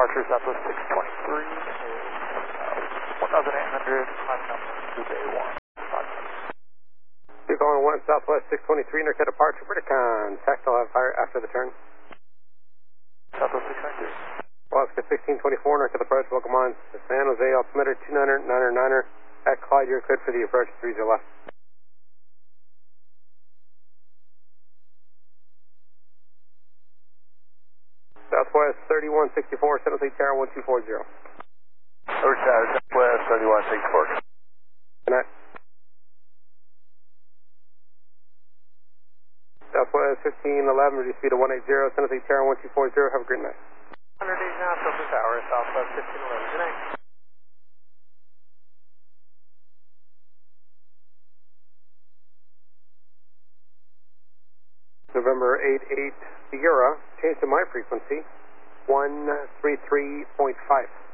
departure Southwest 623 is 1,800, climbing up to Bay 1. You're going 1 Southwest 623, North departure, Briticon. Taxi will have fire after the turn. Southwest 623. Alaska 1624, North approach, welcome on San Jose, altimeter 29er, 9er. At Clyde, you're cleared for the approach, 30 left. Southwest 3164, San Jose Tower 1240. Southwest 3164. Good night. Southwest 1511, reduce speed to 180, San Jose Tower 1240, have a great night. 180 now, Silver Tower, Southwest 1511, good night. November 88 Sierra, change to my frequency, 133.5.